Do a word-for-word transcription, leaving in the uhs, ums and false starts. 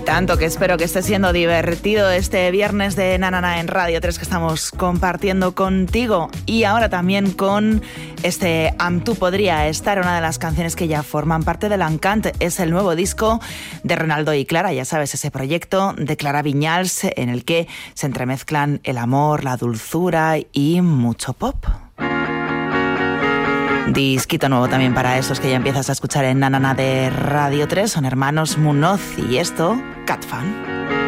tanto, que espero que esté siendo divertido este viernes de Nanana en Radio tres que estamos compartiendo contigo. Y ahora también con este Amb tu podria estar, una de las canciones que ya forman parte de l'Encant. Es el nuevo disco de Renaldo y Clara, ya sabes, ese proyecto de Clara Viñals en el que se entremezclan el amor, la dulzura y mucho pop. Disquito nuevo también para esos que ya empiezas a escuchar en Nanana de Radio tres. Son hermanos Munoz y esto, Cat Fan.